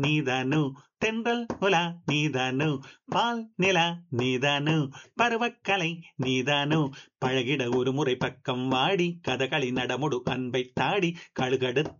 நீதானோ தென்றல் உலா நீதானோ பால் நிலா நீதானோ பருவக்கலை நீதானோ பழகிட ஒரு முறை பக்கம் வாடி கதகளி நடமுடு அன்பை தாடி கழுகடு